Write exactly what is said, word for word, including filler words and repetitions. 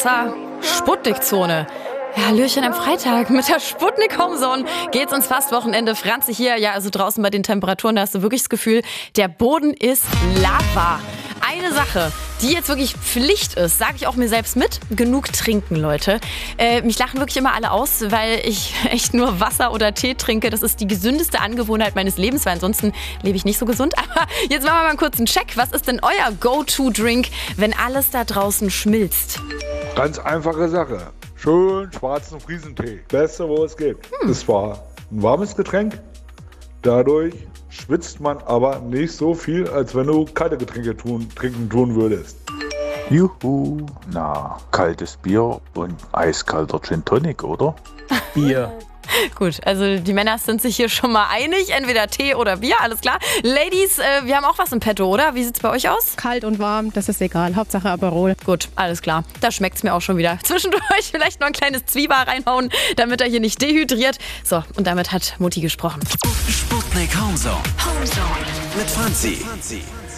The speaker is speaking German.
Wasser, Sputnik-Zone. Ja, Hallöchen am Freitag. Mit der Sputnik Homezone geht's ins Fastwochenende. Franzi hier, ja, also draußen bei den Temperaturen, da hast du wirklich das Gefühl, der Boden ist Lava. Eine Sache, die jetzt wirklich Pflicht ist, sage ich auch mir selbst mit, genug trinken, Leute. Äh, mich lachen wirklich immer alle aus, weil ich echt nur Wasser oder Tee trinke. Das ist die gesündeste Angewohnheit meines Lebens, weil ansonsten lebe ich nicht so gesund. Aber jetzt machen wir mal einen kurzen Check. Was ist denn euer Go-To-Drink, wenn alles da draußen schmilzt? Ganz einfache Sache. Schön schwarzen Friesentee. Beste, wo es gibt. Hm. Das war ein warmes Getränk. Dadurch schwitzt man aber nicht so viel, als wenn du kalte Getränke tun, trinken tun würdest. Juhu, na, kaltes Bier und eiskalter Gin Tonic, oder? Bier. Gut, also die Männer sind sich hier schon mal einig, entweder Tee oder Bier, alles klar. Ladies, äh, wir haben auch was im Petto, oder? Wie sieht's bei euch aus? Kalt und warm, das ist egal, Hauptsache Aperol. Gut, alles klar, da schmeckt's mir auch schon wieder. Zwischendurch vielleicht noch ein kleines Zwieber reinhauen, damit er hier nicht dehydriert. So, und damit hat Mutti gesprochen. Sputnik Homezone. Homezone. Mit Franzi.